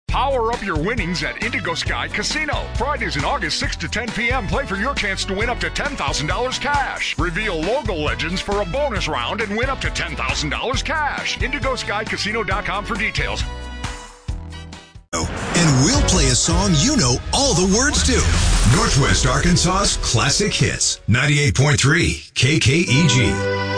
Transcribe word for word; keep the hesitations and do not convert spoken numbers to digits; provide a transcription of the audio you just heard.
Power up your winnings at Indigo Sky Casino. Fridays in August, six to ten p.m. Play for your chance to win up to ten thousand dollars cash. Reveal logo legends for a bonus round and win up to ten thousand dollars cash. indigo sky casino dot com for details. And we'll play a song you know all the words to. Northwest Arkansas's Classic Hits. ninety-eight point three K K E G.